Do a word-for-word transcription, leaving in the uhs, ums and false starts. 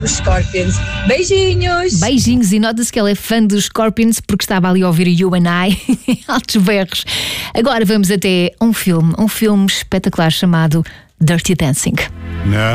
Os Scorpions. Beijinhos! Beijinhos, e nota-se que ela é fã dos Scorpions porque estava ali a ouvir You and I em altos berros. Agora vamos até um filme, um filme espetacular chamado Dirty Dancing. Não.